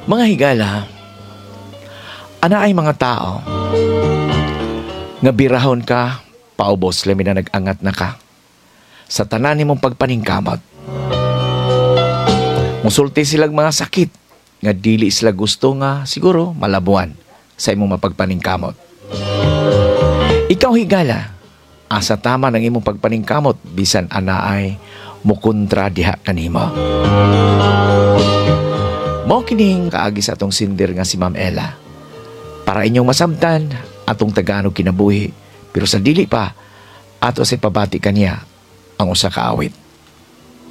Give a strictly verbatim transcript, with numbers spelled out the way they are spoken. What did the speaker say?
Mga higala, ana ay mga tao nga birahon ka, paubos lamin na nag-angat na ka sa tanan nimong pagpaningkamot. Musulti silang mga sakit nga dili sila gusto nga siguro malabuan sa imong mapagpaningkamot. Ikaw higala, asa tama ng imong pagpaningkamot bisan ana ay mukontra diha kanimo. Mao kining kaagi sa atong sindir nga si Ma'am Ella. Para inyong masabtan atong tagaano kinabuhi, pero sa dili pa ato sa pabati kaniya ang usa ka awit.